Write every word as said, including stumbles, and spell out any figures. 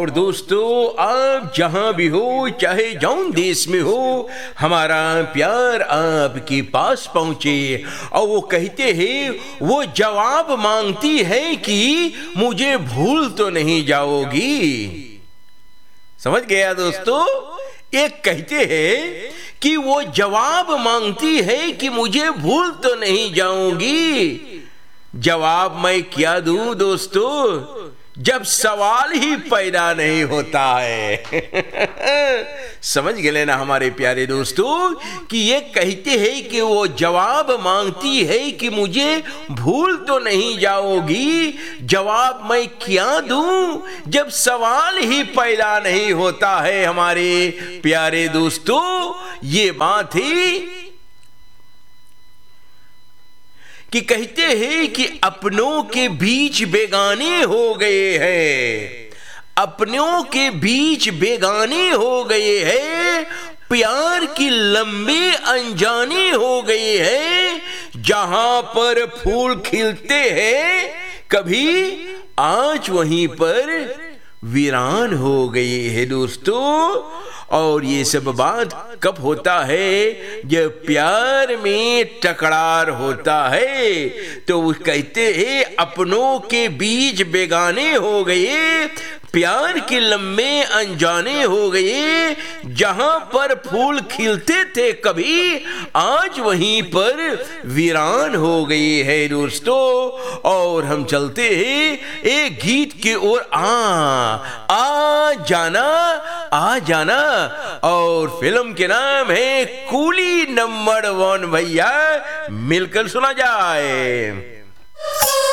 और दोस्तों, आप जहां भी हो, चाहे जौन देश में हो, हमारा प्यार आपके पास पहुंचे। और वो कहते हैं, वो जवाब मांगती है कि मुझे भूल तो नहीं जाओगी। समझ गया दोस्तों? एक कहते हैं कि वो जवाब मांगती है कि मुझे भूल तो नहीं जाऊंगी। जवाब मैं क्या दूं दोस्तों, जब सवाल ही पैदा नहीं होता है। समझ गए ना हमारे प्यारे दोस्तों कि ये कहते हैं कि वो जवाब मांगती है कि मुझे भूल तो नहीं जाओगी। जवाब मैं क्या दूं जब सवाल ही पैदा नहीं होता है। हमारे प्यारे दोस्तों, ये बात ही कि कहते हैं कि अपनों के बीच बेगाने हो गए हैं, अपनों के बीच बेगाने हो गए हैं, प्यार की लंबी अनजाने हो गए हैं। जहां पर फूल खिलते हैं कभी, आज वहीं पर वीरान हो गए हैं दोस्तों। और ये सब बात कब होता है, जब प्यार में टकरार होता है। तो वो कहते हैं अपनों के बीच बेगाने हो गए, प्यार के लम्बे अनजाने हो गए। जहां पर फूल खिलते थे कभी, आज वहीं पर वीरान हो गए हैं दोस्तों। और हम चलते हैं एक गीत के ओर, आ आ जाना आ जाना। और फिल्म के नाम है कूली नंबर वन। भैया मिलकर सुना जाए।